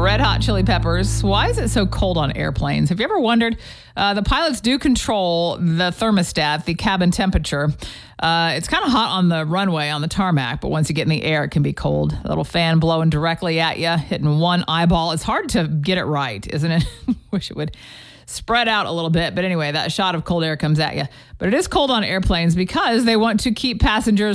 Red Hot Chili Peppers. Why is it so cold on airplanes? Have you ever wondered? The pilots do control the thermostat, the cabin temperature. It's kind of hot on the runway, on the tarmac, but once you get in the air, it can be cold. A little fan blowing directly at you, hitting one eyeball. It's hard to get it right, isn't it? Wish it would spread out a little bit. But anyway, that shot of cold air comes at you. But it is cold on airplanes because they want to keep passengers